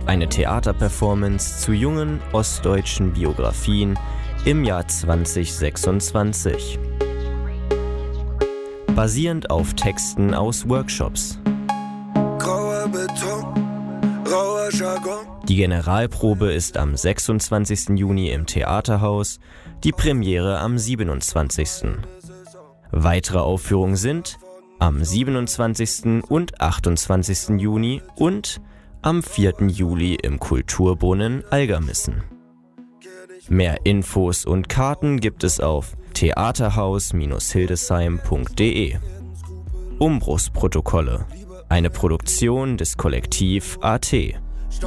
Eine Theaterperformance zu jungen ostdeutschen Biografien im Jahr 2026. Basierend auf Texten aus Workshops. Grauer Beton, rauer Jargon. Die Generalprobe ist am 26. Juni im Theaterhaus, die Premiere am 27. Weitere Aufführungen sind am 27. und 28. Juni und am 4. Juli im Kulturbrunnen Algermissen. Mehr Infos und Karten gibt es auf theaterhaus-hildesheim.de. Umbruchsprotokolle, eine Produktion des Kollektiv AT.